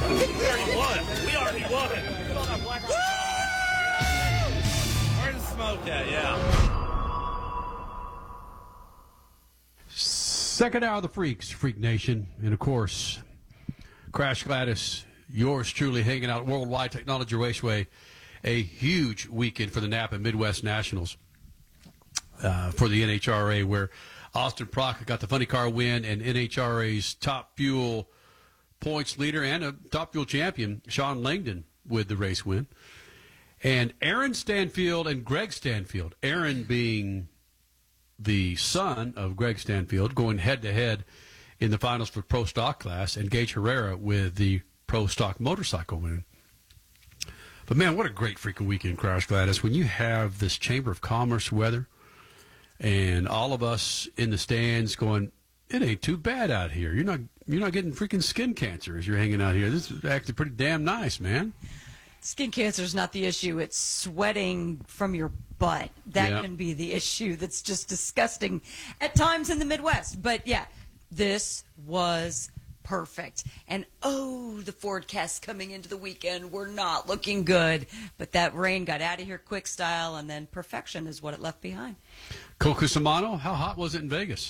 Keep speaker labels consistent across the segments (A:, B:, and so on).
A: We already won. Where's the smoke at? Yeah.
B: Second hour of the Freaks, Freak Nation. And, of course, Crash Gladys, yours truly, hanging out at Worldwide Technology Raceway. A huge weekend for the Napa Midwest Nationals for the NHRA, where Austin Prock got the funny car win, and NHRA's top fuel points leader and a top fuel champion, Sean Langdon, with the race win. And Aaron Stanfield and Greg Stanfield, Aaron being the son of Greg Stanfield, going head-to-head in the finals for Pro Stock class, and Gage Herrera with the Pro Stock motorcycle win. But, man, what a great freaking weekend, Crash Gladys, when you have this Chamber of Commerce weather and all of us in the stands going, it ain't too bad out here. You're not getting freaking skin cancer as you're hanging out here. This is actually pretty damn nice, man.
C: Skin cancer is not the issue. It's sweating from your butt. That can be the issue. That's just disgusting at times in the Midwest. But, yeah, this was perfect. And, the forecast coming into the weekend were not looking good. But that rain got out of here quick style, and then perfection is what it left behind.
B: Cole Cusimano, how hot was it in Vegas?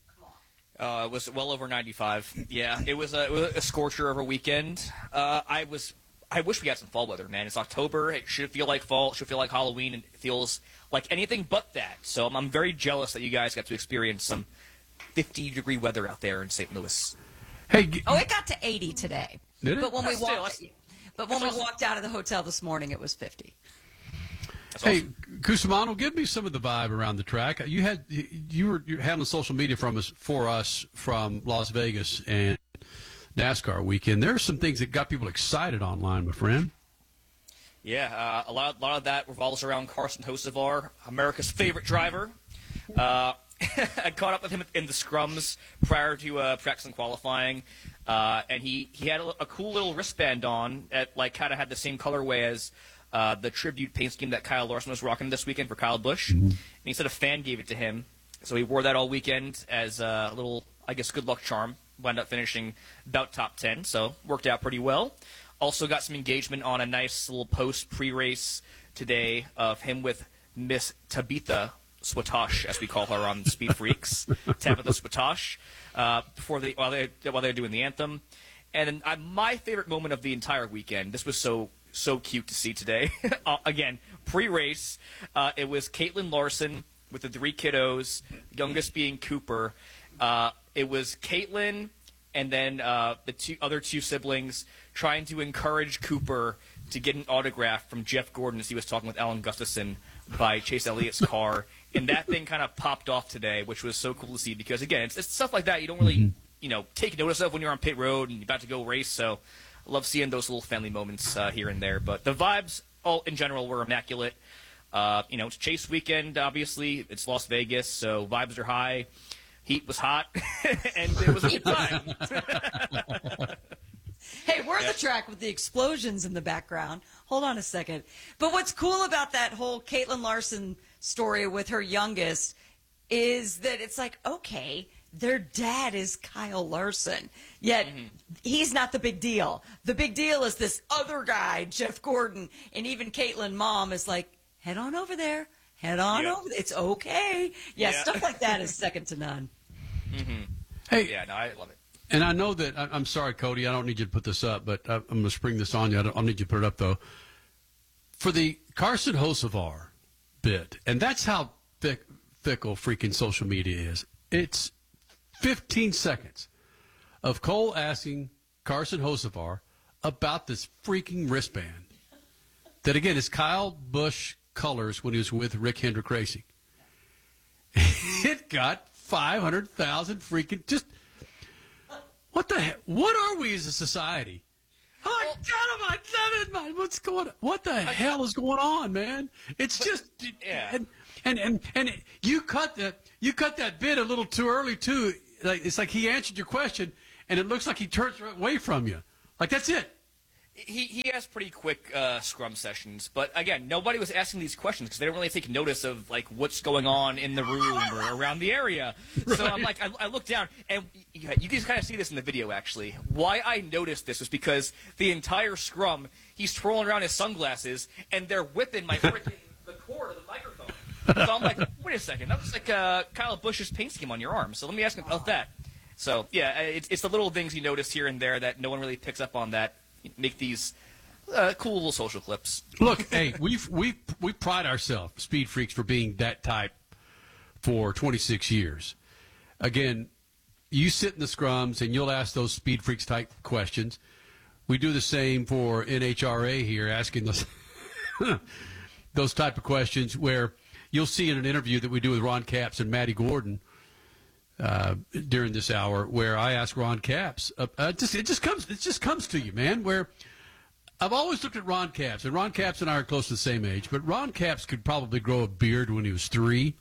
D: It was well over 95. Yeah, it was a scorcher of a weekend. I wish we had some fall weather, man. It's October. It should feel like fall. It should feel like Halloween. And it feels like anything but that. So I'm very jealous that you guys got to experience some 50-degree weather out there in St. Louis.
B: Hey,
C: it got to 80 today.
B: Did it?
C: But when we walked out of the hotel this morning, it was 50.
B: Hey, Cusimano, give me some of the vibe around the track. You were handling social media for us from Las Vegas and NASCAR weekend. There are some things that got people excited online, my friend.
D: Yeah, a lot of that revolves around Carson Hocevar, America's favorite driver. I caught up with him in the scrums prior to practice and qualifying, and he had a cool little wristband on that kind of had the same colorway as the tribute paint scheme that Kyle Larson was rocking this weekend for Kyle Busch. Mm-hmm. And he said a fan gave it to him, so he wore that all weekend as a little, I guess, good luck charm. Wound up finishing about top 10, so worked out pretty well. Also got some engagement on a nice little post pre-race today of him with Miss Tabitha Swatosh, as we call her on Speed Freaks, Tabitha Swatosh, while they're doing the anthem. And then my favorite moment of the entire weekend, this was so cute to see today. Again, pre-race, it was Caitlin Larson with the 3 kiddos, youngest being Cooper. It was Caitlin and then the other two siblings trying to encourage Cooper to get an autograph from Jeff Gordon as he was talking with Alan Gustafson by Chase Elliott's car. And that thing kind of popped off today, which was so cool to see because, again, it's stuff like that you don't really take notice of when you're on pit road and you're about to go race. So I love seeing those little family moments here and there. But the vibes, all in general, were immaculate. It's Chase weekend, obviously. It's Las Vegas, so vibes are high. Heat was hot, and it was a good time.
C: Hey, we're at the track with the explosions in the background. Hold on a second. But what's cool about that whole Caitlin Larson story with her youngest is that it's like, okay, their dad is Kyle Larson, yet he's not the big deal. The big deal is this other guy, Jeff Gordon, and even Caitlin mom is like, head on over there. Head on over. It's okay. Yeah, stuff like that is second to none.
D: Mm-hmm.
B: Hey,
D: yeah, no, I love it.
B: And I know that I'm sorry, Cody. I don't need you to put this up, but I'm going to spring this on you. I'll need you to put it up though. For the Carson Hocevar bit, and that's how fickle freaking social media is. It's 15 seconds of Cole asking Carson Hocevar about this freaking wristband. That again is Kyle Busch colors when he was with Rick Hendrick Racing. It got 500,000 freaking just. What the heck? What are we as a society? Oh, God, man, what's going on? What the hell is going on, man? It's just and you cut that bit a little too early too. Like, it's like he answered your question, and it looks like he turns away from you. Like that's it.
D: He has pretty quick scrum sessions, but again, nobody was asking these questions because they don't really take notice of like what's going on in the room or around the area. Right. So I'm like, I look down, and you guys kind of see this in the video actually. Why I noticed this was because the entire scrum, he's twirling around his sunglasses, and they're whipping the cord of the microphone. So I'm like, wait a second, that looks like Kyle Busch's paint scheme on your arm. So let me ask him about that. So yeah, it's the little things you notice here and there that no one really picks up on that make these cool little social clips.
B: Look, hey, we pride ourselves, Speed Freaks, for being that type for 26 years. Again, you sit in the scrums and you'll ask those Speed Freaks type questions. We do the same for NHRA here, asking those those type of questions where you'll see in an interview that we do with Ron Capps and Matty Gordon during this hour, where I ask Ron Capps, it just comes to you, man. Where I've always looked at Ron Capps, and Ron Capps and I are close to the same age, but Ron Capps could probably grow a beard when he was 3,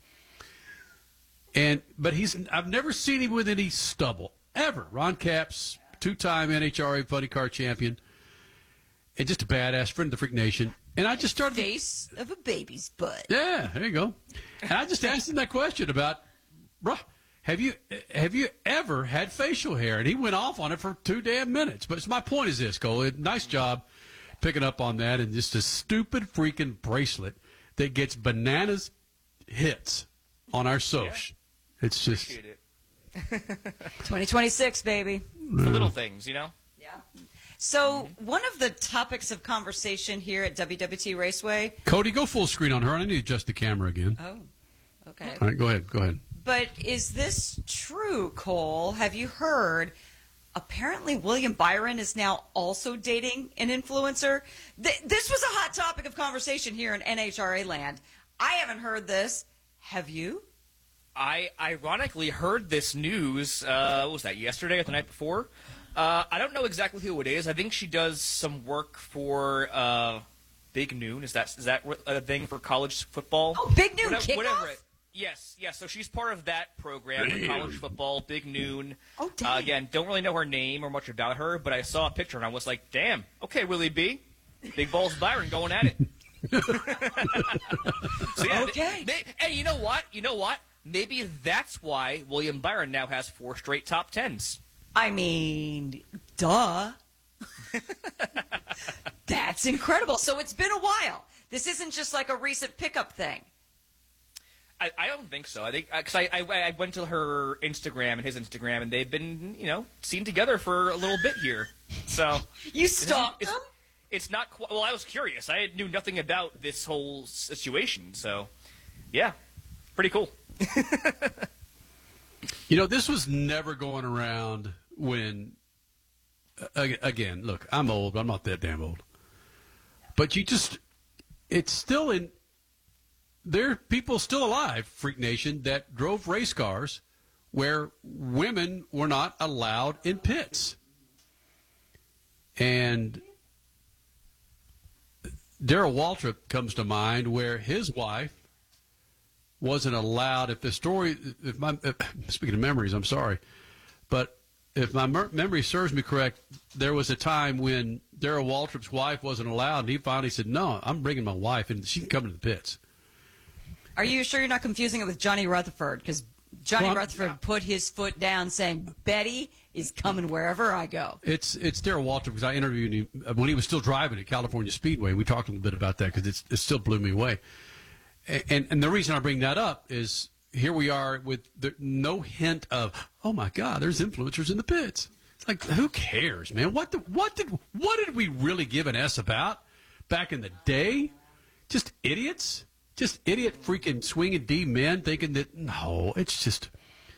B: but I've never seen him with any stubble ever. Ron Capps, 2-time NHRA Funny Car champion, and just a badass friend of the Freak Nation. And I just started
C: face of a baby's butt.
B: Yeah, there you go. And I just asked him that question about, bro, have you ever had facial hair? And he went off on it for 2 damn minutes. But my point is this, Cole. Nice job picking up on that, and just a stupid freaking bracelet that gets bananas hits on our soch. Yeah. It's just
D: Appreciate it.
C: 2026, baby.
D: The little things, you know.
C: Yeah. So one of the topics of conversation here at WWT Raceway.
B: Cody, go full screen on her. I need to adjust the camera again.
C: Oh, okay.
B: All right, go ahead.
C: But is this true, Cole? Have you heard? Apparently, William Byron is now also dating an influencer. This was a hot topic of conversation here in NHRA land. I haven't heard this. Have you?
D: I ironically heard this news, what was that, yesterday or the night before? I don't know exactly who it is. I think she does some work for Big Noon. Is that a thing for college football?
C: Oh, Big Noon Kickoff?
D: Whatever. Yes. So she's part of that program for college football, Big Noon.
C: Oh, damn.
D: Again, don't really know her name or much about her, but I saw a picture and I was like, damn, okay, Willie B. Big Balls Byron going at it. So, yeah,
C: okay.
D: Hey, you know what? Maybe that's why William Byron now has 4 straight top 10s.
C: I mean, duh. That's incredible. So it's been a while. This isn't just like a recent pickup thing.
D: I don't think so. I think because I went to her Instagram and his Instagram, and they've been seen together for a little bit here. So
C: you stalked them?
D: It's not well. I was curious. I knew nothing about this whole situation. So yeah, pretty cool.
B: This was never going around when. Again, look, I'm old. But I'm not that damn old. But it's still in. There are people still alive, Freak Nation, that drove race cars where women were not allowed in pits. And Darrell Waltrip comes to mind where his wife wasn't allowed. Speaking of memories, I'm sorry. But if my memory serves me correct, there was a time when Darrell Waltrip's wife wasn't allowed, and he finally said, no, I'm bringing my wife, and she can come to the pits.
C: Are you sure you're not confusing it with Johnny Rutherford? Because Johnny Rutherford put his foot down saying, Betty is coming wherever I go.
B: It's Darrell Waltrip, because I interviewed him when he was still driving at California Speedway. We talked a little bit about that because it still blew me away. And the reason I bring that up is here we are with no hint of, oh, my God, there's influencers in the pits. It's like, who cares, man? What did we really give an S about back in the day? Just idiots? Just idiot freaking swinging D men thinking that, no, it's just,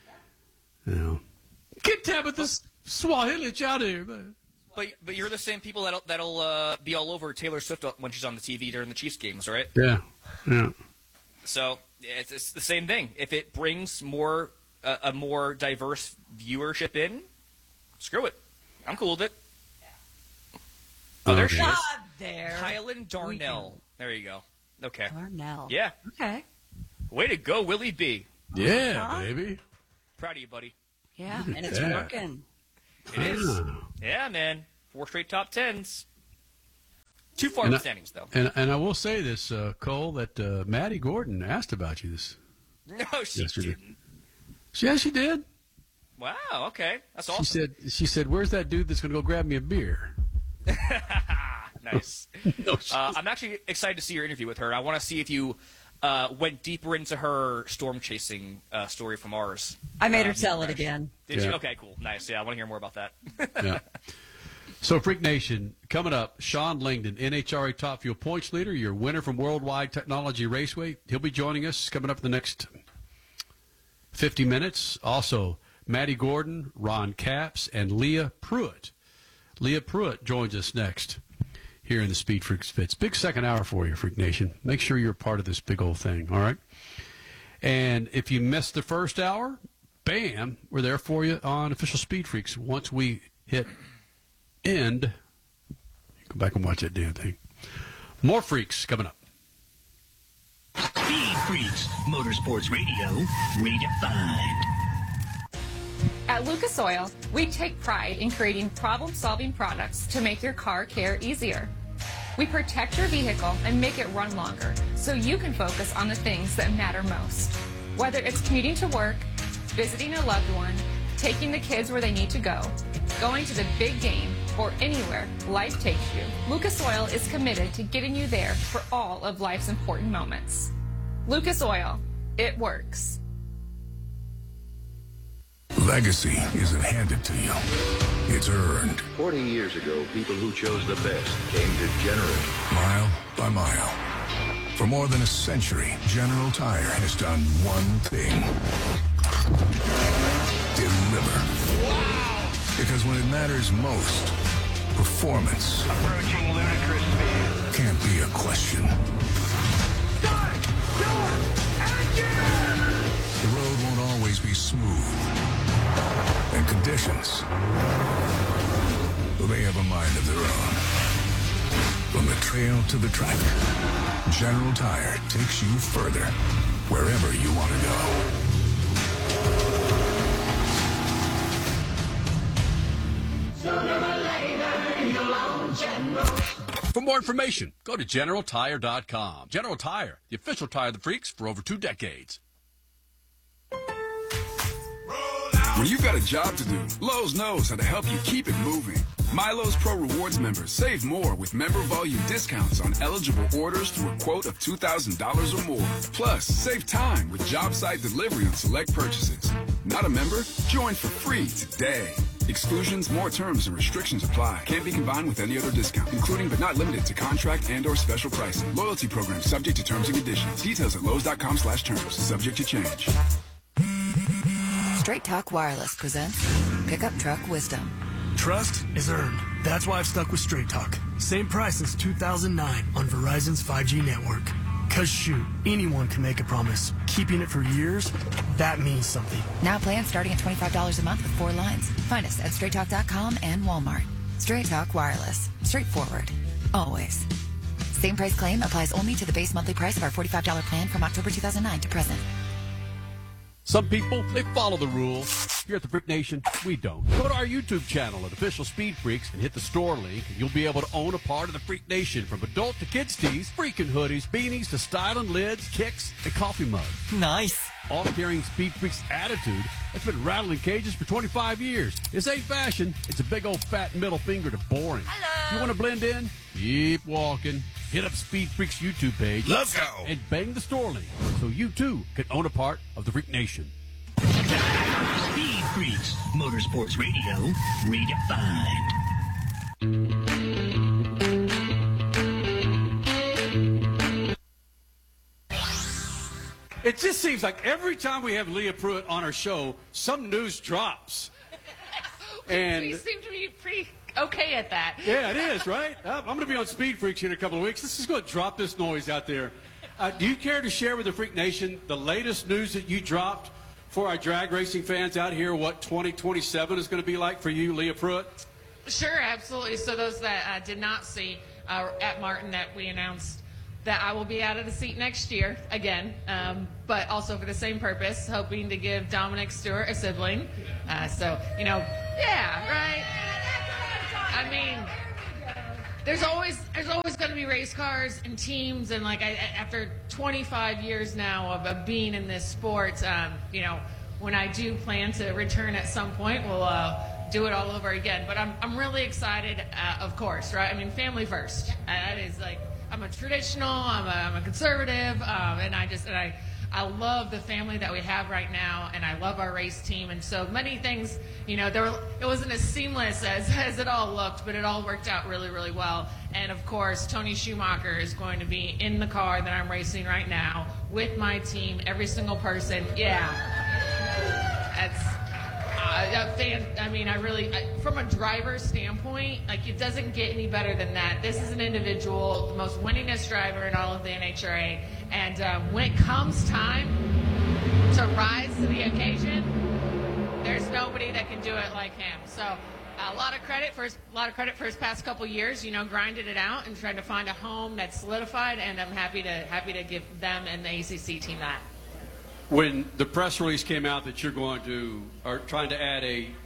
B: get Tabitha Swahili out of here, man.
D: But you're the same people that'll be all over Taylor Swift when she's on the TV during the Chiefs games, right?
B: Yeah.
D: So it's the same thing. If it brings a more diverse viewership in, screw it. I'm cool with it. Oh, there she is.
C: There.
D: Kylan Darnell. There you go. Okay.
C: Darnell.
D: Yeah.
C: Okay.
D: Way to go, Willie B.
B: Yeah, baby.
D: Proud of you, buddy.
C: Yeah, and it's working.
D: It is. Yeah, man. 4 straight top 10s. Too far in the standings, though.
B: And I will say this, Cole, that Maddie Gordon asked about you this.
D: No, she
B: yesterday.
D: didn't.
B: Yeah, she did.
D: Wow, okay. That's awesome.
B: She said, where's that dude that's going to go grab me a beer?
D: Nice.
B: No,
D: I'm actually excited to see your interview with her. I want to see if you went deeper into her storm chasing story from ours.
C: I made her tell it again.
D: Did you? Okay, cool. Nice. Yeah, I want to hear more about that.
B: Yeah. So, Freak Nation, coming up, Sean Langdon, NHRA Top Fuel Points Leader, your winner from Worldwide Technology Raceway. He'll be joining us coming up in the next 50 minutes. Also, Maddie Gordon, Ron Capps, and Leah Pruitt. Leah Pruitt joins us next here in the Speed Freaks Fits. Big second hour for you, Freak Nation. Make sure you're a part of this big old thing, all right? And if you missed the first hour, bam, we're there for you on Official Speed Freaks. Once we hit end, go back and watch that damn thing. More Freaks coming up.
E: Speed Freaks, Motorsports Radio, redefined.
F: At Lucas Oil, we take pride in creating problem-solving products to make your car care easier. We protect your vehicle and make it run longer so you can focus on the things that matter most. Whether it's commuting to work, visiting a loved one, taking the kids where they need to go, going to the big game, or anywhere life takes you, Lucas Oil is committed to getting you there for all of life's important moments. Lucas Oil, it works.
G: Legacy isn't handed to you. It's earned.
H: 40 years ago, people who chose the best came to General.
G: Mile by mile. For more than a century, General Tire has done one thing. Deliver. Wow! Because when it matters most, performance
H: Approaching ludicrous speed.
G: can't be a question.
H: Start your engine!
G: The road won't always be smooth. And conditions, well, they have a mind of their own. From the trail to the track, General Tire takes you further, wherever you want to go.
B: For more information, go to GeneralTire.com. General Tire, the official tire of the freaks for over 2 decades.
I: When you've got a job to do, Lowe's knows how to help you keep it moving. MyLowe's Pro Rewards members save more with member volume discounts on eligible orders through a quote of $2,000 or more. Plus, save time with job site delivery on select purchases. Not a member? Join for free today. Exclusions, more terms, and restrictions apply. Can't be combined with any other discount, including but not limited to contract and or special pricing. Loyalty program subject to terms and conditions. Details at Lowe's.com/terms. Subject to change.
J: Straight Talk Wireless presents Pickup Truck Wisdom.
K: Trust is earned. That's why I've stuck with Straight Talk. Same price since 2009 on Verizon's 5G network. Cause shoot, anyone can make a promise. Keeping it for years, that means something.
J: Now plans starting at $25 a month with 4 lines. Find us at StraightTalk.com and Walmart. Straight Talk Wireless. Straightforward. Always. Same price claim applies only to the base monthly price of our $45 plan from October 2009 to present.
B: Some people, they follow the rules. Here at the Freak Nation, we don't. Go to our YouTube channel at Official Speed Freaks and hit the store link, and you'll be able to own a part of the Freak Nation, from adult to kids tees, freaking hoodies, beanies to styling lids, kicks, and coffee mugs.
K: Nice.
B: All carrying Speed Freaks attitude that's been rattling cages for 25 years. This ain't fashion. It's a big old fat middle finger to boring.
C: Hello.
B: You want to blend in? Keep walking. Hit up Speed Freaks YouTube page.
G: Let's go.
B: And bang the store link so you too can own a part of the Freak Nation.
E: Speed Freaks, Motorsports Radio, redefined.
B: It just seems like every time we have Leah Pruitt on our show, some news drops. And
F: We seem to be pretty okay at that.
B: yeah, it is, right? I'm going to be on Speed Freaks here in a couple of weeks. Let's just go and drop this noise out there. Do you care to share with the Freak Nation the latest news that you dropped for our drag racing fans out here, what 2027 is going to be like for you, Leah Pruitt?
F: Sure, absolutely. So those that did not see at Martin that we announced that I will be out of the seat next year again, but also for the same purpose, hoping to give Dominic Stewart a sibling. So, yeah, right? I mean,
L: there's always going to be race cars and teams, and like after 25 years now of being in this sport, when I do plan to return at some point, we'll do it all over again. But I'm really excited, of course, right? I mean, family first. That is like, I'm a traditional, I'm a conservative, and I love the family that we have right now, and I love our race team. And so many things, it wasn't as seamless as it all looked, but it all worked out really, really well. And of course, Tony Schumacher is going to be in the car that I'm racing right now with my team, every single person. Yeah, that's a fan. I mean, from a driver's standpoint, like, it doesn't get any better than that. This is an individual, the most winningest driver in all of the NHRA. And when it comes time to rise to the occasion, there's nobody that can do it like him. So a lot of credit for his past couple years. Grinded it out and tried to find a home that's solidified. And I'm happy to give them and the ACC team that.
B: When the press release came out that you're trying to add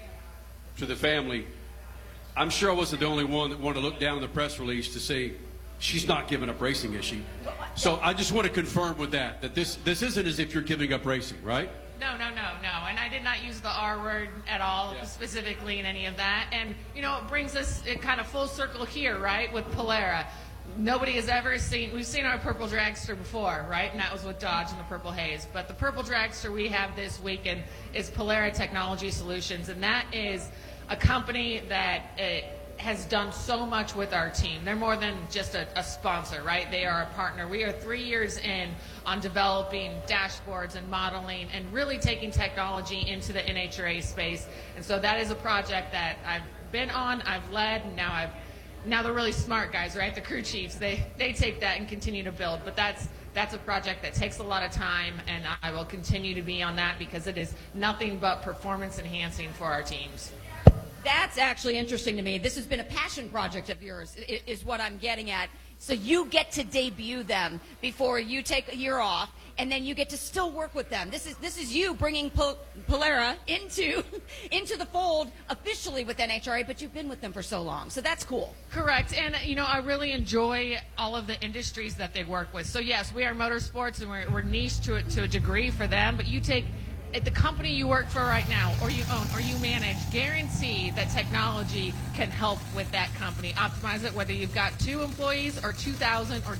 B: to the family, I'm sure I wasn't the only one that wanted to look down the press release to say, she's not giving up racing, is she? So I just want to confirm with that this isn't as if you're giving up racing, right?
L: No. And I did not use the R word at all, specifically in any of that. And, it brings us kind of full circle here, right, with Polara. Nobody has ever we've seen our purple dragster before, right? And that was with Dodge and the Purple Haze. But the purple dragster we have this weekend is Polara Technology Solutions. And that is a company that has done so much with our team. They're more than just a sponsor, right? They are a partner. We are 3 years in on developing dashboards and modeling and really taking technology into the NHRA space. And so that is a project that I've been on, I've led, and now they're really smart guys, right? The crew chiefs, they take that and continue to build. But that's a project that takes a lot of time, and I will continue to be on that because it is nothing but performance enhancing for our teams.
C: That's actually interesting to me. This has been a passion project of yours, is what I'm getting at. So you get to debut them before you take a year off, and then you get to still work with them. This is you bringing Polara into the fold officially with NHRA, but you've been with them for so long. So that's cool.
L: Correct. And, I really enjoy all of the industries that they work with. So, yes, we are motorsports, and we're niche to a degree for them, but you take the company you work for right now, or you own, or you manage, guarantee that technology can help with that company. Optimize it, whether you've got 2 employees or 2,000 or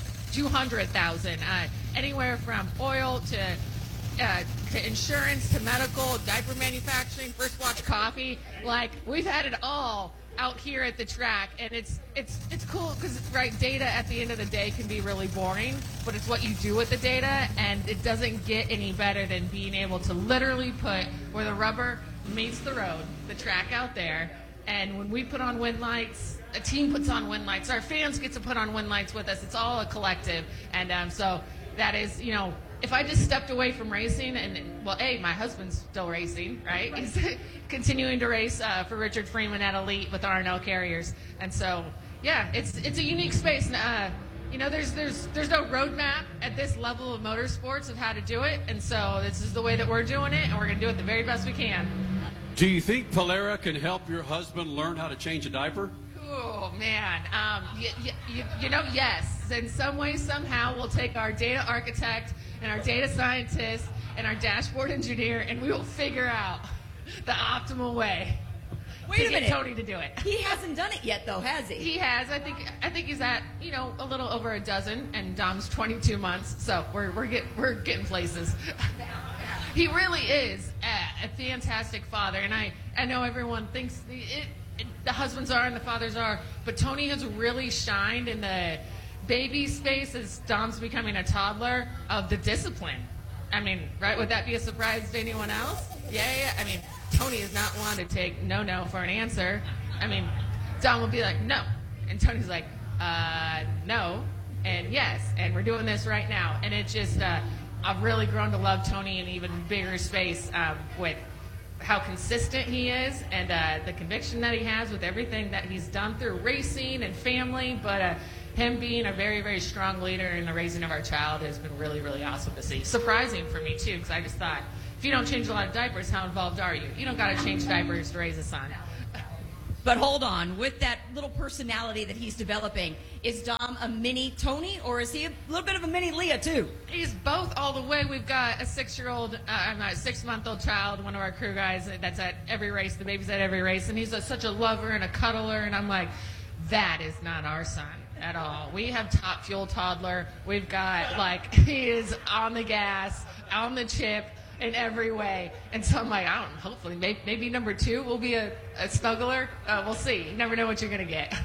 L: 200,000. Anywhere from oil to insurance to medical, diaper manufacturing, First Watch Coffee. Like, we've had it all out here at the track, and it's cool because, right, data at the end of the day can be really boring, but it's what you do with the data, and it doesn't get any better than being able to literally put where the rubber meets the road, the track out there. And when we put on wind lights, a team puts on wind lights, our fans get to put on wind lights with us. It's all a collective. And so that is, if I just stepped away from racing, and, well, my husband's still racing, right? He's continuing to race for Richard Freeman at Elite with R&L Carriers. And so, yeah, it's a unique space. There's no roadmap at this level of motorsports of how to do it. And so this is the way that we're doing it, and we're going to do it the very best we can.
B: Do you think Polara can help your husband learn how to change a diaper?
L: Oh, man. Yes. In some way, somehow, we'll take our data architect and our data scientist and our dashboard engineer, and we will figure out the optimal way to get Tony to do it.
C: He hasn't done it yet, though, has he?
L: He has. I think he's at, a little over a dozen, and Dom's 22 months, so we're getting places. He really is a fantastic father, and I know everyone thinks the husbands are and the fathers are, but Tony has really shined in the baby space as Dom's becoming a toddler of the discipline. I mean, right? Would that be a surprise to anyone else? Yeah. I mean, Tony is not one to take no for an answer. I mean, Dom will be like, no. And Tony's like, no, and yes, and we're doing this right now. And it just, I've really grown to love Tony in an even bigger space with how consistent he is and the conviction that he has with everything that he's done through racing and family, but him being a very, very strong leader in the raising of our child has been really, really awesome to see. Surprising for me, too, because I just thought, if you don't change a lot of diapers, how involved are you? You don't got to change diapers to raise a son.
M: But hold on, with that little personality that he's developing, is Dom a mini Tony, or is he a little bit of a mini Leah too?
L: He's both all the way. We've got a 6-month-old child, one of our crew guys that's at every race. The baby's at every race, and he's such a lover and a cuddler. And I'm like, that is not our son at all. We have top fuel toddler. We've got he is on the gas, on the chip, in every way. And so I'm like, I don't know, hopefully, maybe number 2 will be a snuggler. We'll see. You never know what you're going to get.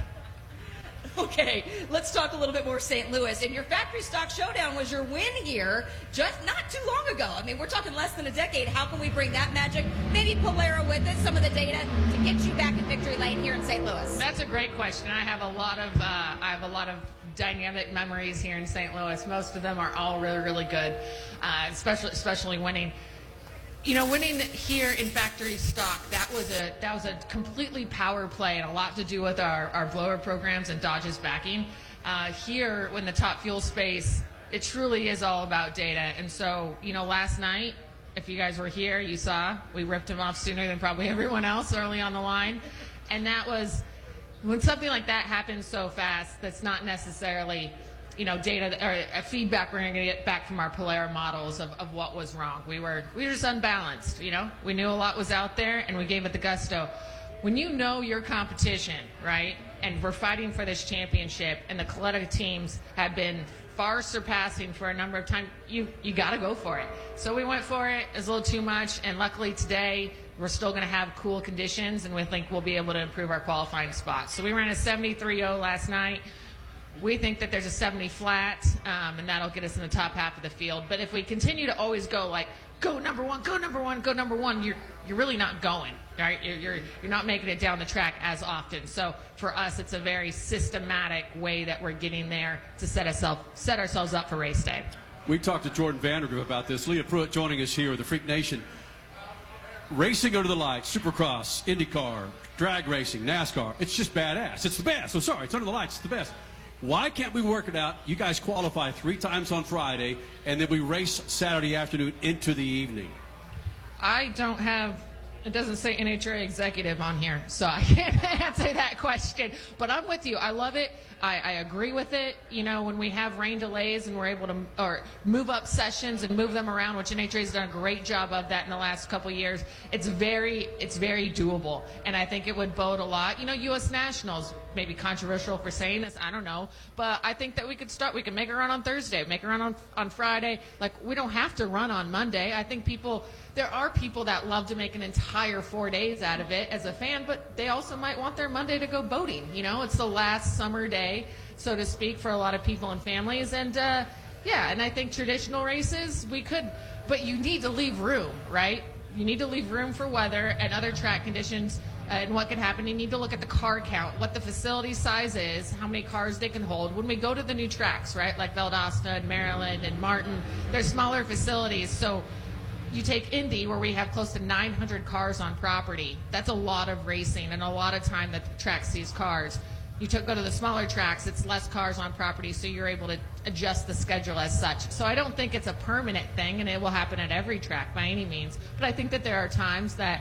M: Okay, let's talk a little bit more St. Louis. And your factory stock showdown was your win here just not too long ago. I mean, we're talking less than a decade. How can we bring that magic, maybe Polaro with it, some of the data to get you back in victory lane here in St. Louis?
L: That's a great question. I have a lot of dynamic memories here in St. Louis. Most of them are all really, really good, especially winning. You know, winning here in factory stock, that was a completely power play and a lot to do with our blower programs and Dodge's backing. Here, in the top fuel space, it truly is all about data. And so, you know, last night, if you guys were here, you saw we ripped him off sooner than probably everyone else early on the line. And that was, when something like that happens so fast, that's not necessarily, you know, data or feedback we're going to get back from our Polaro models of what was wrong. We were just unbalanced, you know. We knew a lot was out there, and we gave it the gusto. When you know your competition, right, and we're fighting for this championship, and the Coletta teams have been far surpassing for a number of times, you got to go for it. So we went for it. It was a little too much, and luckily today we're still going to have cool conditions, and we think we'll be able to improve our qualifying spots. So we ran a 73.0 last night. We think that there's a 70 flat, and that'll get us in the top half of the field. But if we continue to always go like, go number one, go number one, go number one, you're really not going, right? You're not making it down the track as often. So for us, it's a very systematic way that we're getting there to set ourselves up for race day.
B: We talked to Jordan Vandergriff about this. Leah Pruitt joining us here with the Freak Nation. Racing under the lights, Supercross, IndyCar, drag racing, NASCAR, it's just badass. It's the best. I'm sorry, it's under the lights, it's the best. Why can't we work it out? You guys qualify 3 times on Friday, and then we race Saturday afternoon into the evening.
L: I don't have, it doesn't say NHRA executive on here, so I can't answer that question. But I'm with you. I love it. I agree with it. You know, when we have rain delays and we're able to move up sessions and move them around, which NHRA has done a great job of that in the last couple of years, it's very doable. And I think it would bode a lot. You know, U.S. Nationals, maybe controversial for saying this, I don't know. But I think that we could make a run on Thursday, make a run on Friday. Like, we don't have to run on Monday. I think there are people that love to make an entire 4 days out of it as a fan, but they also might want their Monday to go boating. You know, it's the last summer day, so to speak, for a lot of people and families. And and I think traditional races, we could, but you need to leave room, right? You need to leave room for weather and other track conditions and what can happen. You need to look at the car count, what the facility size is, how many cars they can hold. When we go to the new tracks, right, like Valdosta and Maryland and Martin, they're smaller facilities, so you take Indy, where we have close to 900 cars on property. That's a lot of racing and a lot of time that the track sees cars. You go to the smaller tracks, it's less cars on property, so you're able to adjust the schedule as such. So I don't think it's a permanent thing, and it will happen at every track by any means. But I think that there are times that,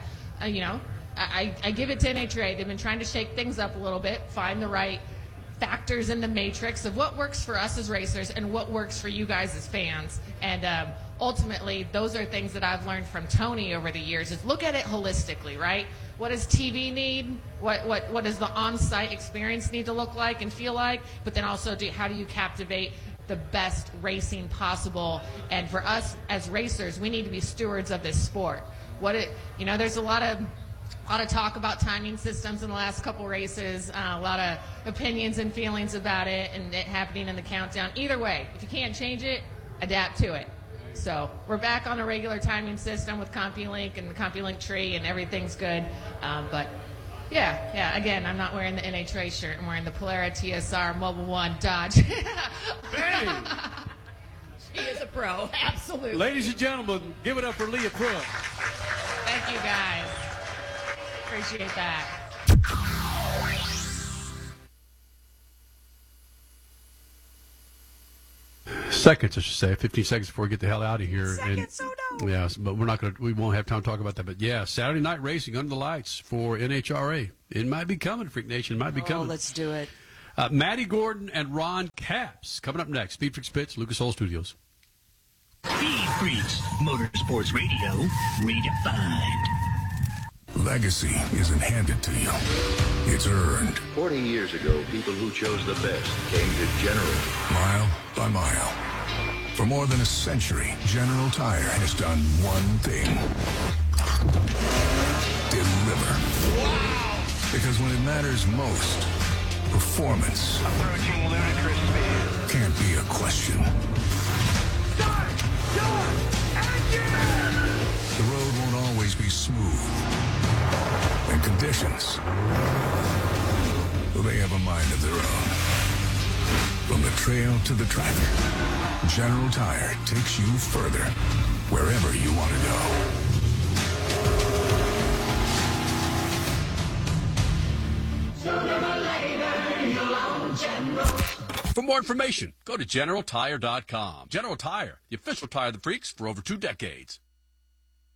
L: I give it to NHRA. They've been trying to shake things up a little bit, find the right factors in the matrix of what works for us as racers and what works for you guys as fans. And ultimately, those are things that I've learned from Tony over the years, is look at it holistically, right? What does TV need? What does the on-site experience need to look like and feel like? But then also, how do you captivate the best racing possible? And for us as racers, we need to be stewards of this sport. There's a lot of talk about timing systems in the last couple races, a lot of opinions and feelings about it, and it happening in the countdown. Either way, if you can't change it, adapt to it. So we're back on a regular timing system with CompuLink and the CompuLink tree, and everything's good. But yeah, again, I'm not wearing the NHRA shirt. I'm wearing the Polara TSR Mobile One Dodge.
B: Bang!
M: She is a pro, absolutely.
B: Ladies and gentlemen, give it up for Leah Pruitt.
L: Thank you, guys. Appreciate that.
B: Seconds, I should say. 15 seconds before we get the hell out of here.
C: Seconds, no.
B: Yeah, but we won't have time to talk about that. But yeah, Saturday night racing under the lights for NHRA. It might be coming, Freak Nation. It might be coming.
C: Let's do it.
B: Maddie Gordon and Ron Capps coming up next. Speed Freaks Pits, Lucas Oil Studios.
E: Speed Freaks, Motorsports Radio, redefined.
G: Legacy isn't handed to you. It's earned.
H: 40 years ago, people who chose the best came to General.
G: Mile by mile. For more than a century, General Tire has done one thing. Deliver.
H: Wow!
G: Because when it matters most, performance
H: Approaching ludicrous speed.
G: can't be a question.
H: Start your engine!
G: The road won't always be smooth. And conditions, well, they have a mind of their own. From the trail to the track, General Tire takes you further, wherever you want to go.
B: For more information, go to GeneralTire.com. General Tire, the official tire of the freaks for over 2 decades.